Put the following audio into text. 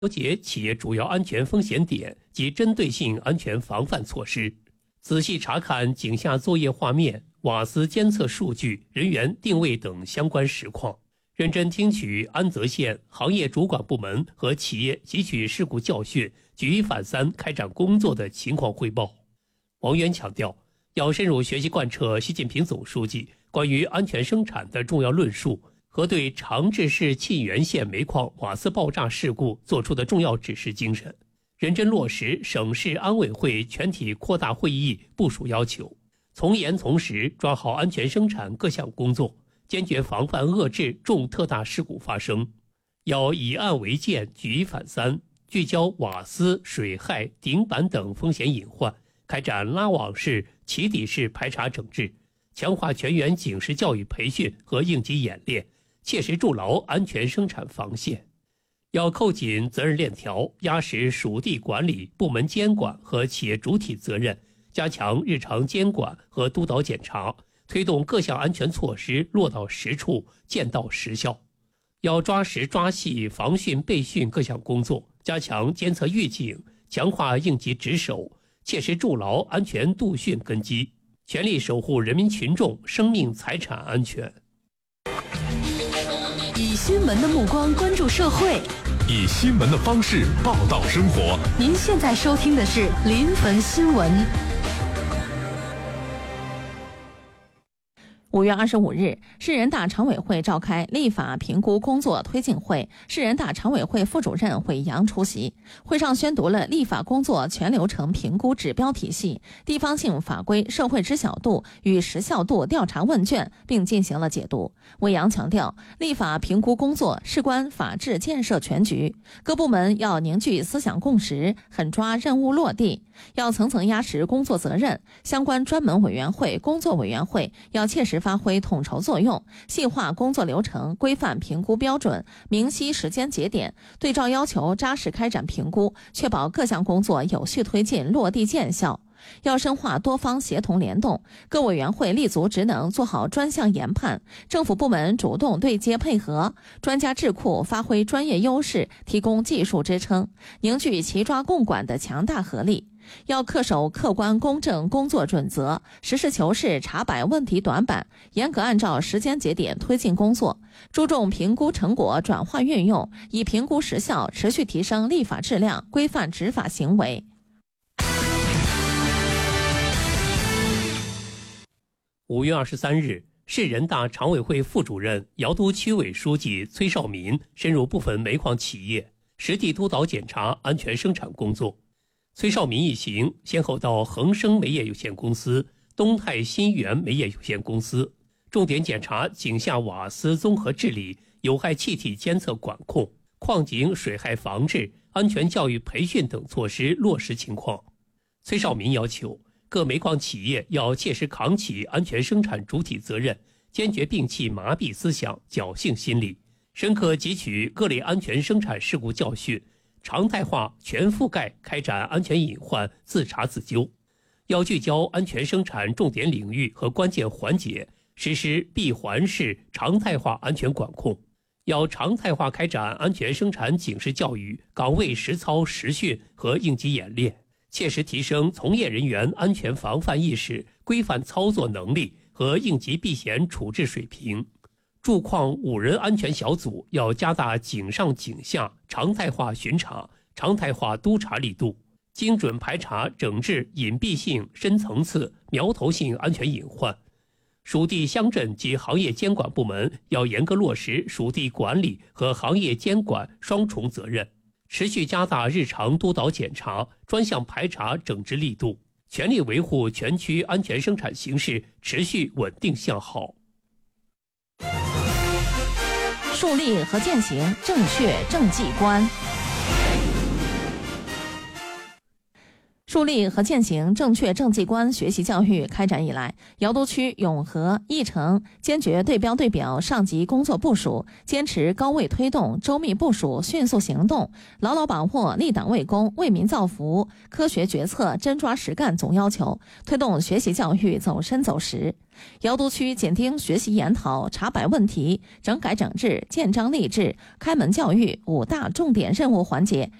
了解企业主要安全风险点及针对性安全防范措施，仔细查看井下作业画面、瓦斯监测数据、人员定位等相关实况，认真听取安泽县行业主管部门和企业汲取事故教训、举一反三开展工作的情况汇报。王源强调，要深入学习贯彻习近平总书记关于安全生产的重要论述和对长治市沁源县煤矿瓦斯爆炸事故作出的重要指示精神，认真落实省市安委会全体扩大会议部署要求，从严从实抓好安全生产各项工作，坚决防范遏制重特大事故发生。要以案为鉴，举一反三，聚焦瓦斯、水害、顶板等风险隐患，开展拉网式、起底式排查整治，强化全员警示教育培训和应急演练，切实筑牢安全生产防线。要扣紧责任链条，压实属地管理、部门监管和企业主体责任，加强日常监管和督导检查，推动各项安全措施落到实处、见到实效。要抓实抓细防汛备汛各项工作，加强监测预警，强化应急值守，切实筑牢安全度汛根基，全力守护人民群众生命财产安全。 以新闻的目光关注社会， 以新闻的方式报道生活。 您现在收听的是临汾新闻。5月25日，市人大常委会召开立法评估工作推进会，市人大常委会副主任韦阳出席。会上宣读了立法工作全流程评估指标体系、地方性法规社会知晓度与时效度调查问卷，并进行了解读。韦阳强调，立法评估工作事关法治建设全局，各部门要凝聚思想共识，狠抓任务落地，要层层压实工作责任。相关专门委员会、工作委员会要切实发挥统筹作用，细化工作流程，规范评估标准，明晰时间节点，对照要求扎实开展评估，确保各项工作有序推进，落地见效。要深化多方协同联动，各委员会立足职能，做好专项研判，政府部门主动对接配合，专家智库发挥专业优势，提供技术支撑，凝聚齐抓共管的强大合力。要恪守客观公正工作准则，实事求是查摆问题短板，严格按照时间节点推进工作，注重评估成果转化运用，以评估实效持续提升立法质量，规范执法行为。 5月23日，市人大常委会副主任、瑶都区委书记崔绍民深入部分煤矿企业，实地督导检查安全生产工作。崔绍民一行先后到恒生煤业有限公司、东泰新源煤业有限公司，重点检查井下瓦斯综合治理、有害气体监测管控、矿井水害防治、安全教育培训等措施落实情况。崔绍民要求各煤矿企业要切实扛起安全生产主体责任，坚决摒弃麻痹思想、侥幸心理，深刻汲取各类安全生产事故教训，常态化、全覆盖开展安全隐患自查自纠。要聚焦安全生产重点领域和关键环节，实施闭环式常态化安全管控。要常态化开展安全生产警示教育、岗位实操实训和应急演练，切实提升从业人员安全防范意识、规范操作能力和应急避险处置水平。驻矿5人安全小组要加大井上井下常态化巡查、常态化督查力度，精准排查整治隐蔽性、深层次、苗头性安全隐患。属地乡镇及行业监管部门要严格落实属地管理和行业监管双重责任，持续加大日常督导检查、专项排查整治力度，全力维护全区安全生产形势持续稳定向好。 树立和践行正确政绩观。 树立和践行正确政绩观学习教育开展以来，瑶都区永和、义城坚决对标对表上级工作部署，坚持高位推动、周密部署、迅速行动，牢牢把握立党为公、为民造福、科学决策、真抓实干总要求，推动学习教育走深走实。瑶都区紧盯学习研讨、查摆问题、整改整治、建章立制、开门教育5大重点任务环节，